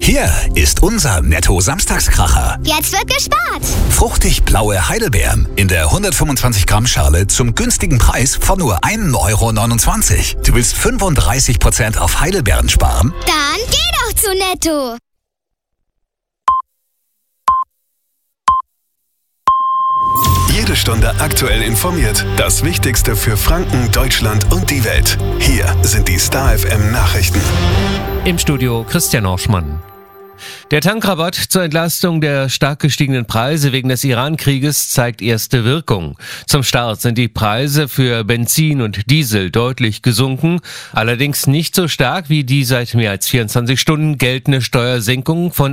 Hier ist unser Netto-Samstagskracher. Jetzt wird gespart. Fruchtig blaue Heidelbeeren in der 125 Gramm Schale zum günstigen Preis von nur 1,29 €. Du willst 35% auf Heidelbeeren sparen? Dann geh doch zu Netto. Jede Stunde aktuell informiert. Das Wichtigste für Franken, Deutschland und die Welt. Hier sind die Star FM Nachrichten. Im Studio Christian Orschmann. Der Tankrabatt zur Entlastung der stark gestiegenen Preise wegen des Iran-Krieges zeigt erste Wirkung. Zum Start sind die Preise für Benzin und Diesel deutlich gesunken, allerdings nicht so stark wie die seit mehr als 24 Stunden geltende Steuersenkung von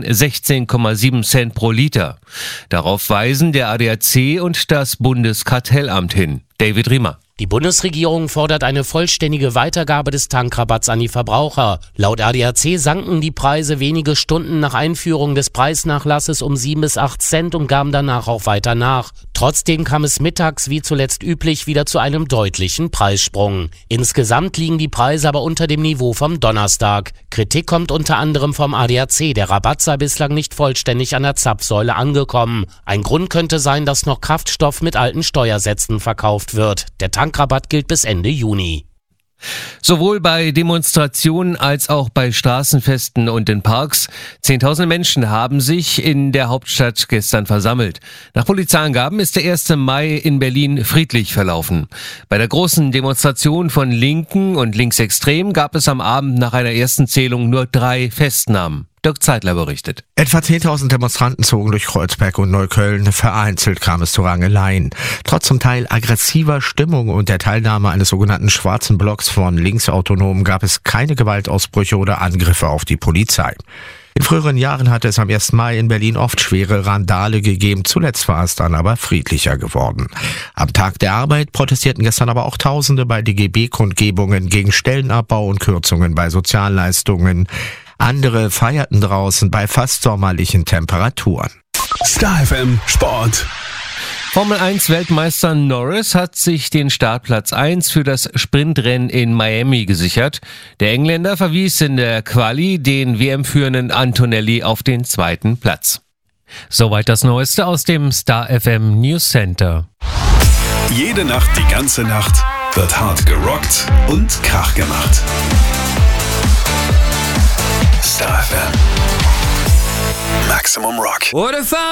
16,7 Cent pro Liter. Darauf weisen der ADAC und das Bundeskartellamt hin. David Riemer. Die Bundesregierung fordert eine vollständige Weitergabe des Tankrabatts an die Verbraucher. Laut ADAC sanken die Preise wenige Stunden nach Einführung des Preisnachlasses um 7 bis 8 Cent und gaben danach auch weiter nach. Trotzdem kam es mittags, wie zuletzt üblich, wieder zu einem deutlichen Preissprung. Insgesamt liegen die Preise aber unter dem Niveau vom Donnerstag. Kritik kommt unter anderem vom ADAC. Der Rabatt sei bislang nicht vollständig an der Zapfsäule angekommen. Ein Grund könnte sein, dass noch Kraftstoff mit alten Steuersätzen verkauft wird. Der Tankrabatt gilt bis Ende Juni. Sowohl bei Demonstrationen als auch bei Straßenfesten und in Parks. Zehntausende Menschen haben sich in der Hauptstadt gestern versammelt. Nach Polizeiangaben ist der 1. Mai in Berlin friedlich verlaufen. Bei der großen Demonstration von Linken und Linksextremen gab es am Abend nach einer ersten Zählung nur 3 Festnahmen. Dirk Zeitler berichtet. Etwa 10.000 Demonstranten zogen durch Kreuzberg und Neukölln. Vereinzelt kam es zu Rangeleien. Trotz zum Teil aggressiver Stimmung und der Teilnahme eines sogenannten schwarzen Blocks von Linksautonomen gab es keine Gewaltausbrüche oder Angriffe auf die Polizei. In früheren Jahren hatte es am 1. Mai in Berlin oft schwere Randale gegeben. Zuletzt war es dann aber friedlicher geworden. Am Tag der Arbeit protestierten gestern aber auch Tausende bei DGB-Kundgebungen gegen Stellenabbau und Kürzungen bei Sozialleistungen. Andere feierten draußen bei fast sommerlichen Temperaturen. Star FM Sport. Formel 1 Weltmeister Norris hat sich den Startplatz 1 für das Sprintrennen in Miami gesichert. Der Engländer verwies in der Quali den WM-führenden Antonelli auf den 2. Platz. Soweit das Neueste aus dem Star FM News Center. Jede Nacht, die ganze Nacht wird hart gerockt und Krach gemacht. Star FM. Maximum Rock. What if I